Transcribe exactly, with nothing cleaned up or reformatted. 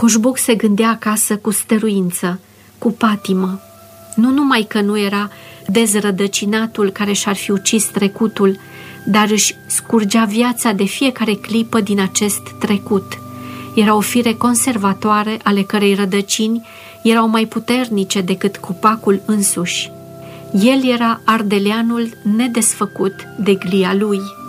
Coșbuc se gândea acasă cu stăruință, cu patimă. Nu numai că nu era dezrădăcinatul care și-ar fi ucis trecutul, dar își scurgea viața de fiecare clipă din acest trecut. Era o fire conservatoare ale cărei rădăcini erau mai puternice decât copacul însuși. El era ardeleanul nedesfăcut de glia lui.